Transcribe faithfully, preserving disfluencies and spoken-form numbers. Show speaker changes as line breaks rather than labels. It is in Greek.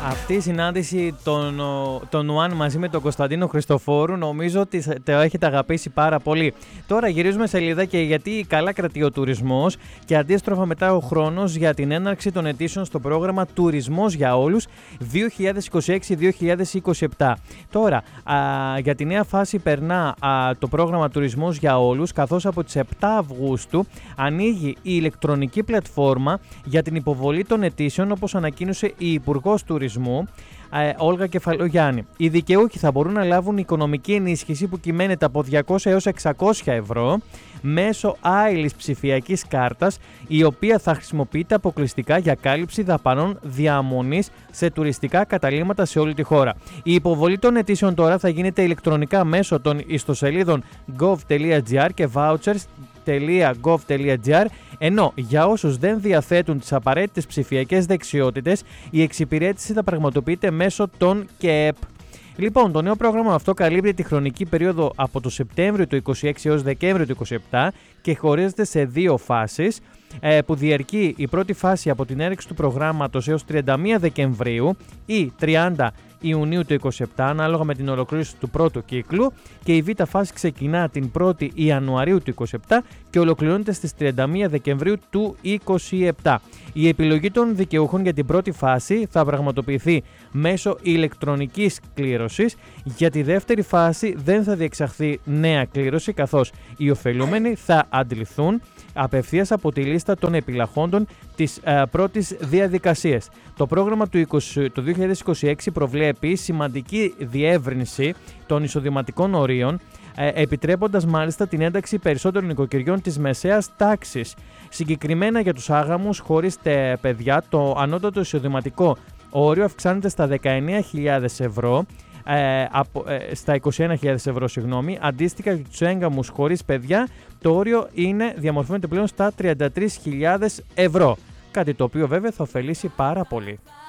Αυτή η συνάντηση των, των Ουάν μαζί με τον Κωνσταντίνο Χριστοφόρου νομίζω ότι το έχετε αγαπήσει πάρα πολύ. Τώρα γυρίζουμε σελίδα και γιατί καλά κρατεί ο τουρισμός και αντίστροφα μετά ο χρόνος για την έναρξη των αιτήσεων στο πρόγραμμα Τουρισμός για Όλους δύο χιλιάδες είκοσι έξι δύο χιλιάδες είκοσι επτά. Τώρα α, για τη νέα φάση περνά α, το πρόγραμμα Τουρισμός για Όλους, καθώς από τις επτά Αυγούστου ανοίγει η ηλεκτρονική πλατφόρμα για την υποβολή των αιτήσεων, όπως ανακοίνωσε η Υπουργός Τουρισμού ε, Όλγα Κεφαλογιάννη. Οι δικαιούχοι θα μπορούν να λάβουν οικονομική ενίσχυση που κυμαίνεται από διακόσια έως εξακόσια ευρώ μέσω άειλης ψηφιακής κάρτας, η οποία θα χρησιμοποιείται αποκλειστικά για κάλυψη δαπανών διαμονής σε τουριστικά καταλύματα σε όλη τη χώρα. Η υποβολή των αιτήσεων τώρα θα γίνεται ηλεκτρονικά μέσω των ιστοσελίδων gov.gr και vouchers.gov.gr, ενώ για όσους δεν διαθέτουν τις απαραίτητες ψηφιακές δεξιότητες, η εξυπηρέτηση θα πραγματοποιείται μέσω των ΚΕΕΠ. Λοιπόν, το νέο πρόγραμμα αυτό καλύπτει τη χρονική περίοδο από το Σεπτέμβριο του είκοσι έξι έως Δεκέμβριο του είκοσι επτά και χωρίζεται σε δύο φάσεις, που διαρκεί η πρώτη φάση από την έναρξη του προγράμματος έως τριάντα μία Δεκεμβρίου ή τριάντα Ιουνίου του είκοσι επτά, ανάλογα με την ολοκλήρωση του πρώτου κύκλου, και η β' φάση ξεκινά την πρώτη Ιανουαρίου του είκοσι επτά και ολοκληρώνεται στις τριάντα μία Δεκεμβρίου του είκοσι επτά. Η επιλογή των δικαιούχων για την πρώτη φάση θα πραγματοποιηθεί μέσω ηλεκτρονικής κλήρωσης. Για τη δεύτερη φάση δεν θα διεξαχθεί νέα κλήρωση, καθώς οι ωφελούμενοι θα αντληθούν απευθείας από τη λίστα των επιλαχόντων της ε, πρώτης διαδικασίας. Το πρόγραμμα του, είκοσι, το δύο χιλιάδες είκοσι έξι προβλέπει σημαντική διεύρυνση των εισοδηματικών ορίων, ε, επιτρέποντας μάλιστα την ένταξη περισσότερων νοικοκυριών της μεσαίας τάξης. Συγκεκριμένα για τους άγαμους χωρίς τε, παιδιά, το ανώτατο εισοδηματικό όριο αυξάνεται στα δεκαεννέα χιλιάδες ευρώ, Ε, από, ε, στα είκοσι ένα χιλιάδες ευρώ, συγγνώμη. Αντίστοιχα για τους έγκαμους χωρίς παιδιά, το όριο είναι, διαμορφώνεται πλέον στα τριάντα τρεις χιλιάδες ευρώ. Κάτι το οποίο βέβαια θα ωφελήσει πάρα πολύ.